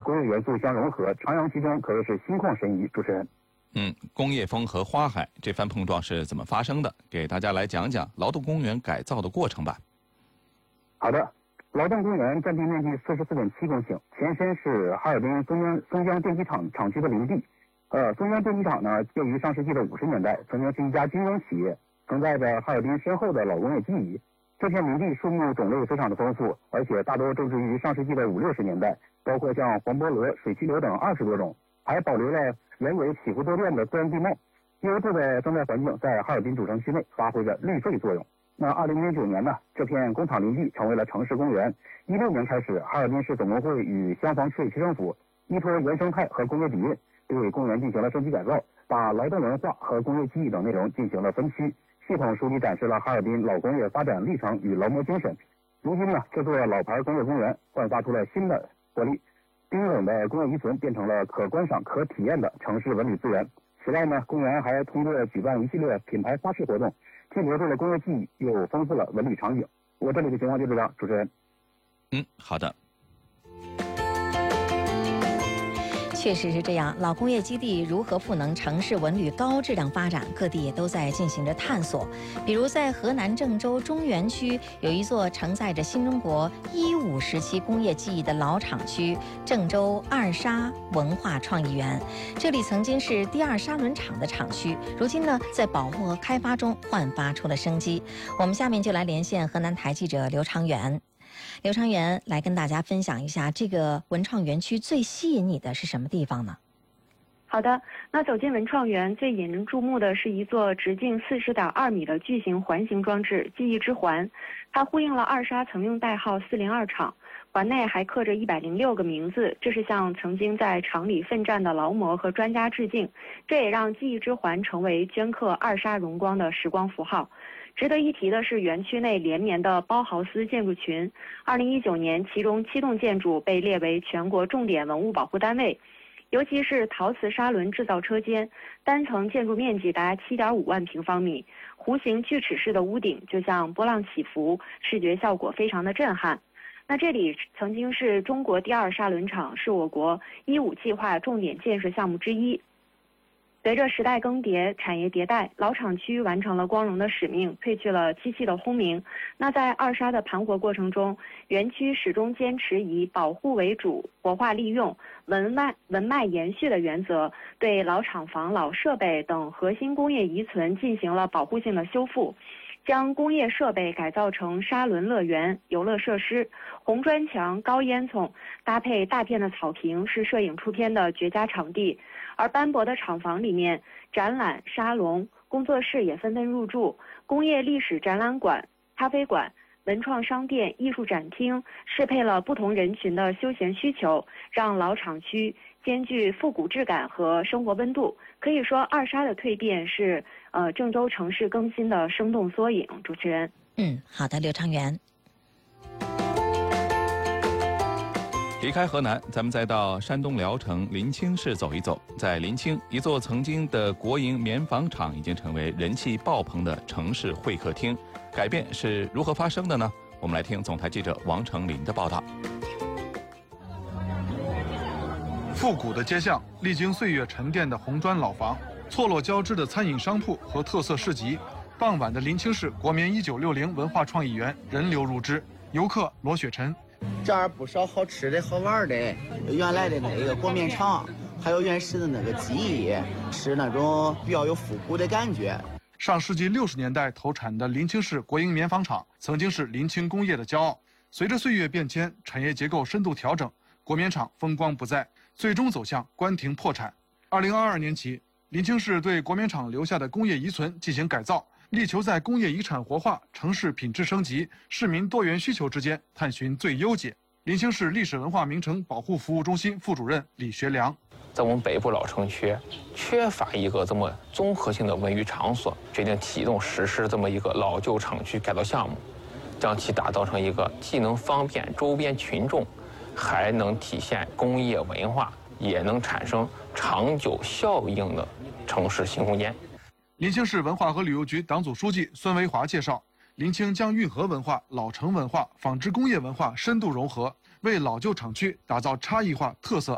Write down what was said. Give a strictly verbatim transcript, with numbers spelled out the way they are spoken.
工业元素相融合，徜徉其中，可谓是心旷神怡。主持人， 嗯，工业风和花海这番碰撞是怎么发生的？给大家来讲讲劳动公园改造的过程吧。 好的，劳动公园占地面积四十四点七公顷，前身是哈尔滨松江松江电机厂厂区的林地。呃，松江电机厂呢，建于上世纪的五十年代，曾经是一家军工企业，承载着哈尔滨深厚的老工业记忆。这片林地树木种类非常的丰富，而且大多种植于上世纪的五六十年代，包括像黄菠萝、水曲柳等二十多种，还保留了原有起伏多变的自然地貌。优质的生态环境在哈尔滨主城区内发挥着绿肺作用。那二零零九年呢，这片工厂林地成为了城市公园。一六年开始，哈尔滨市总工会与消防区委区政府依托原生态和工业底蕴，对公园进行了升级改造，把劳动文化和工业记忆等内容进行了分区，系统梳理展示了哈尔滨老工业发展历程与劳模精神。如今呢，这座老牌工业公园焕发出了新的活力，冰冷的工业遗存变成了可观赏、可体验的城市文旅资源。此外呢，公园还通过举办一系列品牌花式活动，既留住了工业记忆，又丰富了文旅场景。我这里的情况就这样，主持人。 嗯，好的。 确实是这样，老工业基地如何赋能城市文旅高质量发展，各地也都在进行着探索。比如在河南郑州中原区，有一座承载着新中国一五时期工业记忆的老厂区——郑州二沙文化创意园。这里曾经是第二沙轮厂的厂区，如今呢，在保护和开发中焕发出了生机。我们下面就来连线河南台记者刘长元。刘长元来跟大家分享一下，这个文创园区最吸引你的是什么地方呢？ 好的，那走进文创园，最引人注目的是一座直径四十点二米的巨型环形装置——记忆之环。它呼应了二沙曾用代号四零二厂，环内还刻着一百零六个名字，这是向曾经在厂里奋战的劳模和专家致敬。这也让记忆之环成为镌刻二沙荣光的时光符号。值得一提的是，园区内连绵的包豪斯建筑群，二零一九年其中七栋建筑被列为全国重点文物保护单位，尤其是陶瓷砂轮制造车间，单层建筑面积达七点五万平方米，弧形锯齿式的屋顶就像波浪起伏，视觉效果非常的震撼。那这里曾经是中国第二砂轮厂，是我国一五计划重点建设项目之一。随着时代更迭，产业迭代，老厂区完成了光荣的使命，褪去了机器的轰鸣。那在二沙的盘活过程中，园区始终坚持以保护为主、活化利用、文脉文脉延续的原则，对老厂房、老设备等核心工业遗存进行了保护性的修复，将工业设备改造成沙轮乐园、游乐设施，红砖墙、高烟囱搭配大片的草坪，是摄影出片的绝佳场地。而斑驳的厂房里面，展览、沙龙、工作室也纷纷入驻，工业历史展览馆、咖啡馆、文创商店、艺术展厅，适配了不同人群的休闲需求，让老厂区兼具复古质感和生活温度。可以说，二沙的蜕变是呃郑州城市更新的生动缩影。主持人， 嗯，好的，刘长元。 离开河南，咱们再到山东聊城临清市走一走。在临清，一座曾经的国营棉纺厂已经成为人气爆棚的城市会客厅。改变是如何发生的呢？我们来听总台记者王成林的报道。 复古的街巷，历经岁月沉淀的红砖老房，错落交织的餐饮商铺和特色市集。傍晚的临清市国棉一九六零文化创意园人流如织，游客罗雪晨。 这儿不少好吃的好玩的，原来的那个国棉厂，还有原始的那个记忆，是那种比较有复古的感觉。 上世纪六十年代投产的临清市国营棉纺厂，曾经是临清工业的骄傲。随着岁月变迁，产业结构深度调整，国棉厂风光不再，最终走向关停破产。二零二二年起，临清市对国棉厂留下的工业遗存进行改造，力求在工业遗产活化、城市品质升级、市民多元需求之间探寻最优解。临清市历史文化名城保护服务中心副主任李学良， 在我们北部老城区缺乏一个这么综合性的文娱场所，决定启动实施这么一个老旧厂区改造项目，将其打造成一个既能方便周边群众，还能体现工业文化，也能产生长久效应的城市新空间。 临清市文化和旅游局党组书记孙维华介绍，临清将运河文化、老城文化、纺织工业文化深度融合，为老旧厂区打造差异化特色